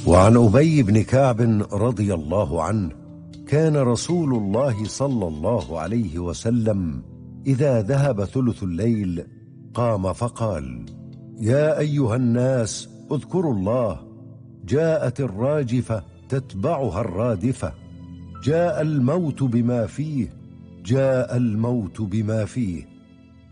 وعن أبي بن كعب رضي الله عنه: كان رسول الله صلى الله عليه وسلم إذا ذهب ثلث الليل قام فقال: يا أيها الناس اذكروا الله. جاءت الراجفة تتبعها الرادفة. جاء الموت بما فيه. جاء الموت بما فيه.